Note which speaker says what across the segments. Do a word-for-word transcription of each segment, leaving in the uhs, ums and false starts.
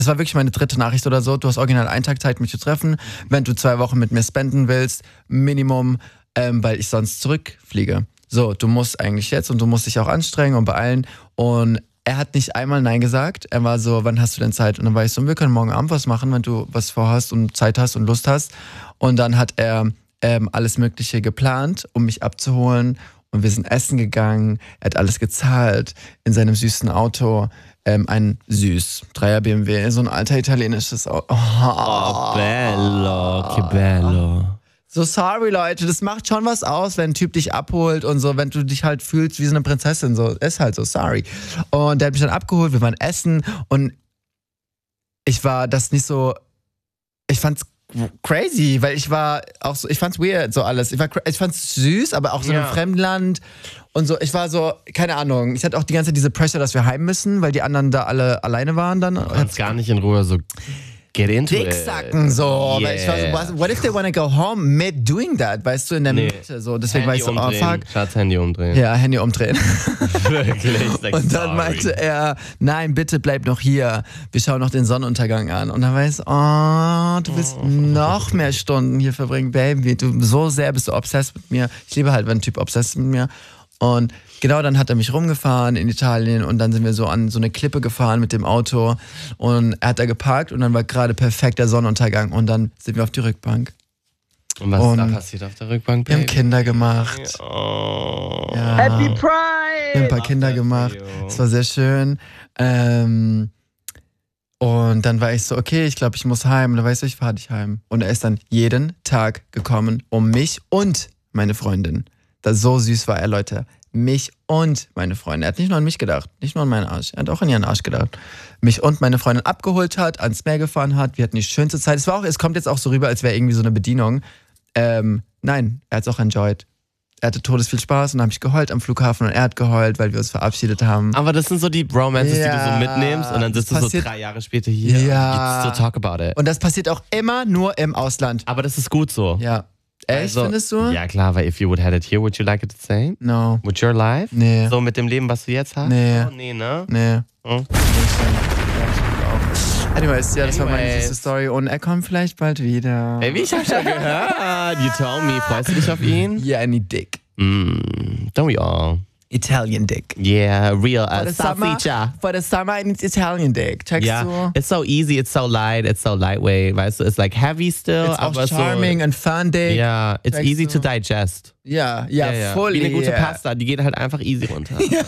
Speaker 1: Es war wirklich meine dritte Nachricht oder so. Du hast original einen Tag Zeit, mich zu treffen, wenn du zwei Wochen mit mir spenden willst, Minimum, ähm, weil ich sonst zurückfliege. So, du musst eigentlich jetzt und du musst dich auch anstrengen und beeilen. Und er hat nicht einmal Nein gesagt. Er war so, wann hast du denn Zeit? Und dann war ich so, wir können morgen Abend was machen, wenn du was vorhast und Zeit hast und Lust hast. Und dann hat er ähm, alles Mögliche geplant, um mich abzuholen. Und wir sind essen gegangen. Er hat alles gezahlt in seinem süßen Auto. Ähm, ein süß Dreier B M W, so ein alter italienisches Auto. Oh,
Speaker 2: oh bello, che bello.
Speaker 1: So sorry, Leute, das macht schon was aus, wenn ein Typ dich abholt und so, wenn du dich halt fühlst wie so eine Prinzessin, so, ist halt so, sorry. Und der hat mich dann abgeholt, wir waren essen und ich war das nicht so, ich fand's crazy, weil ich war auch so, ich fand's weird, so alles. Ich, war, ich fand's süß, aber auch so ja. in einem Fremdland und so. Ich war so, keine Ahnung, ich hatte auch die ganze Zeit diese Pressure, dass wir heim müssen, weil die anderen da alle alleine waren dann.
Speaker 2: Du kannst gar nicht in Ruhe so get into
Speaker 1: Dicksacken
Speaker 2: it.
Speaker 1: so.
Speaker 2: Yeah.
Speaker 1: Weil ich war so, what if they wanna go home mid doing that? Weißt du, in der nee. Mitte so. Deswegen
Speaker 2: Handy
Speaker 1: war ich so,
Speaker 2: umdrehen.
Speaker 1: oh fuck.
Speaker 2: Schatz, Handy umdrehen.
Speaker 1: Ja, Handy umdrehen.
Speaker 2: Wirklich? Like,
Speaker 1: und dann
Speaker 2: sorry.
Speaker 1: meinte er, nein, bitte bleib noch hier. Wir schauen noch den Sonnenuntergang an. Und dann war ich so, oh, du willst oh. noch mehr Stunden hier verbringen, Baby. Du, so sehr bist du obsessed mit mir. Ich liebe halt, wenn ein Typ obsessed mit mir. Und genau, dann hat er mich rumgefahren in Italien und dann sind wir so an so eine Klippe gefahren mit dem Auto und er hat da geparkt und dann war gerade perfekt der Sonnenuntergang und dann sind wir auf die Rückbank.
Speaker 2: Und was und ist da passiert auf der Rückbank,
Speaker 1: Baby? Wir haben Kinder gemacht.
Speaker 2: Oh.
Speaker 1: Ja.
Speaker 3: Happy Pride!
Speaker 1: Wir haben ein paar Kinder gemacht. Es war sehr schön. Ähm, und dann war ich so, okay, ich glaube, ich muss heim. Und dann weißt du, ich fahre dich heim. Und er ist dann jeden Tag gekommen, um mich und meine Freundin. Das so süß war er, Leute. Mich und meine Freundin. Er hat nicht nur an mich gedacht, nicht nur an meinen Arsch. Er hat auch an ihren Arsch gedacht. Mich und meine Freundin abgeholt hat, ans Meer gefahren hat. Wir hatten die schönste Zeit. Es war auch, es kommt jetzt auch so rüber, als wäre irgendwie so eine Bedienung. Ähm, nein, er hat es auch enjoyed. Er hatte todesviel Spaß und dann habe ich geheult am Flughafen und er hat geheult, weil wir uns verabschiedet haben.
Speaker 2: Aber das sind so die Bromances,
Speaker 1: ja,
Speaker 2: die du so mitnimmst und dann sitzt du so drei Jahre später hier
Speaker 1: ja.
Speaker 2: und still talk about it.
Speaker 1: Und das passiert auch immer nur im Ausland.
Speaker 2: Aber das ist gut so.
Speaker 1: Ja. Echt,
Speaker 2: also,
Speaker 1: findest du?
Speaker 2: Ja klar, weil if you would had it here, would you like it the same?
Speaker 1: No.
Speaker 2: With your life?
Speaker 1: Nee.
Speaker 2: So mit dem Leben, was du jetzt hast?
Speaker 1: Nee.
Speaker 2: Oh, nee, ne?
Speaker 1: Nee.
Speaker 2: Hm?
Speaker 1: Anyways, ja, das
Speaker 2: Anyways.
Speaker 1: war meine süße Story und er kommt vielleicht bald wieder.
Speaker 2: Baby, ich hab schon gehört. You told me. Freust du dich auf ihn?
Speaker 1: Yeah, I need dick.
Speaker 2: Mm, don't we all?
Speaker 1: Italian dick.
Speaker 2: Yeah, real
Speaker 1: For
Speaker 2: as
Speaker 1: the summer,
Speaker 2: salsiccia.
Speaker 1: for the summer I need Italian dick. Checkst
Speaker 2: Ja,
Speaker 1: du?
Speaker 2: it's so easy, it's so light, it's so lightweight, weißt du, it's like heavy still,
Speaker 1: It's auch
Speaker 2: aber
Speaker 1: charming
Speaker 2: so,
Speaker 1: and fun dick.
Speaker 2: ja, it's
Speaker 1: Checkst
Speaker 2: easy
Speaker 1: du?
Speaker 2: to digest.
Speaker 1: Ja, ja,
Speaker 2: Ja, ja.
Speaker 1: fully.
Speaker 2: Wie eine gute
Speaker 1: yeah.
Speaker 2: Pasta, die geht halt einfach easy runter. Ja.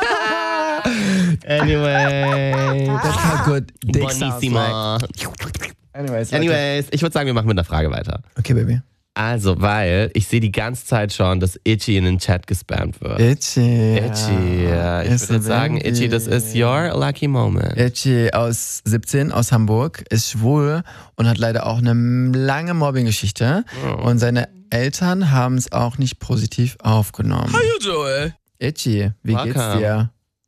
Speaker 2: Anyway.
Speaker 1: That's how good dick sounds
Speaker 2: Bonissima.
Speaker 1: like. Anyways, Leute.
Speaker 2: Anyways, ich würde sagen, wir machen mit einer Frage weiter.
Speaker 1: Okay, Baby.
Speaker 2: Also, weil ich sehe die ganze Zeit schon, dass Itchy in den Chat gespammt wird.
Speaker 1: Itchy.
Speaker 2: Itchy, ja. Ich
Speaker 1: Ist
Speaker 2: würde jetzt
Speaker 1: a
Speaker 2: sagen,
Speaker 1: baby.
Speaker 2: Itchy, das ist your lucky moment.
Speaker 1: Itchy aus siebzehn, aus Hamburg, ist schwul und hat leider auch eine lange Mobbing-Geschichte.
Speaker 2: Oh.
Speaker 1: Und seine Eltern haben es auch nicht positiv aufgenommen.
Speaker 2: How you doing?
Speaker 1: Itchy, wie
Speaker 2: Welcome.
Speaker 1: geht's dir?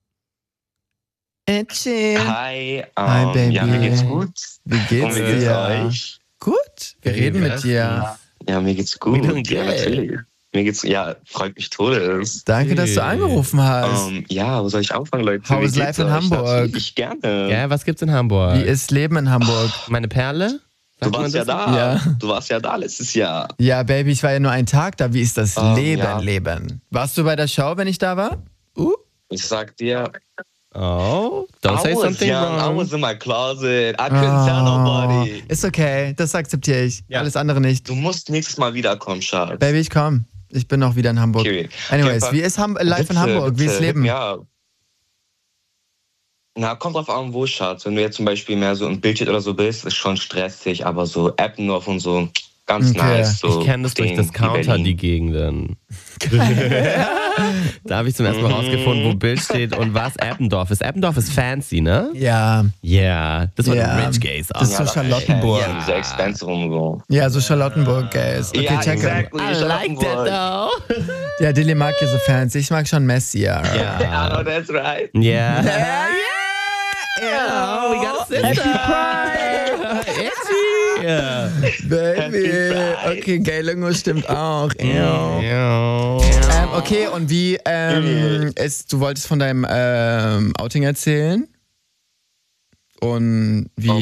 Speaker 1: Itchy.
Speaker 4: Hi, ähm,
Speaker 1: Hi, Baby.
Speaker 4: ja, mir geht's gut.
Speaker 1: Wie geht's
Speaker 4: Und wie geht's
Speaker 1: dir?
Speaker 4: euch?
Speaker 1: Gut, wir
Speaker 2: Baby,
Speaker 1: reden mit
Speaker 2: was?
Speaker 1: dir.
Speaker 4: Ja, ja, mir geht's gut.
Speaker 2: We doing
Speaker 4: Ja,
Speaker 2: good.
Speaker 4: natürlich. Mir geht's, ja, freut mich todes.
Speaker 1: Danke, dass du angerufen hast.
Speaker 4: Ähm, ja, wo soll ich anfangen, Leute?
Speaker 1: How
Speaker 4: Wie
Speaker 1: is
Speaker 4: geht's
Speaker 1: life in
Speaker 4: euch?
Speaker 1: Hamburg?
Speaker 4: Natürlich gerne.
Speaker 2: Ja, was gibt's in Hamburg?
Speaker 1: Wie ist Leben in Hamburg?
Speaker 2: Meine Perle?
Speaker 4: Du
Speaker 2: Sagt man
Speaker 4: warst ja
Speaker 2: das?
Speaker 4: da.
Speaker 1: Ja.
Speaker 4: Du warst ja da letztes Jahr.
Speaker 1: Ja, Baby, ich war ja nur einen Tag da. Wie ist das
Speaker 4: Ähm,
Speaker 1: Leben,
Speaker 4: ja.
Speaker 1: Leben? Warst du bei der Show, wenn ich da war? Uh?
Speaker 4: Ich sag dir,
Speaker 2: Oh, don't say
Speaker 4: I was
Speaker 2: something
Speaker 4: young, I
Speaker 2: wrong.
Speaker 4: was in my closet. I couldn't tell nobody.
Speaker 1: Ist okay, das akzeptiere ich.
Speaker 2: Ja.
Speaker 1: Alles andere nicht.
Speaker 4: Du musst nächstes Mal wiederkommen, Schatz.
Speaker 1: Baby, ich komm. Ich bin auch wieder in Hamburg.
Speaker 4: Okay.
Speaker 1: Anyways,
Speaker 4: Okay,
Speaker 1: wie ist Ham live in
Speaker 4: bitte,
Speaker 1: Hamburg? Wie ist
Speaker 4: bitte,
Speaker 1: Leben?
Speaker 4: Ja. Na, kommt drauf an, wo, Schatz. Wenn du jetzt zum Beispiel mehr so im Bildschirm oder so bist, ist schon stressig, aber so Eppendorf und so, ganz
Speaker 1: Okay.
Speaker 4: nice. So
Speaker 2: Ich kenne das durch
Speaker 4: Ding,
Speaker 2: das
Speaker 4: wie
Speaker 2: Counter,
Speaker 4: Berlin.
Speaker 2: die Gegenden. Da habe ich zum ersten Mal rausgefunden, wo Bild steht und was Eppendorf ist. Eppendorf ist fancy, ne?
Speaker 1: Ja,
Speaker 2: Yeah, das war
Speaker 1: Ja.
Speaker 2: die Rich Gays.
Speaker 1: Das ist so
Speaker 4: das
Speaker 1: Charlottenburg.
Speaker 4: Ja, diese Expensive und so.
Speaker 1: ja, so Charlottenburg, Guys. Okay,
Speaker 4: Ja,
Speaker 1: check it.
Speaker 4: exactly.
Speaker 2: I like that though.
Speaker 1: Ja, Dilly mag ja so fancy. Ich mag schon Messier.
Speaker 2: Ja.
Speaker 4: I know that's right.
Speaker 2: Yeah.
Speaker 1: Yeah.
Speaker 2: Yeah, we got a sister. Itchy. Yeah.
Speaker 1: Baby. Okay, gay Lungo stimmt auch. Ew.
Speaker 2: Yeah.
Speaker 1: Ähm, okay, und wie ähm, ist, du wolltest von deinem ähm, Outing erzählen? Und wie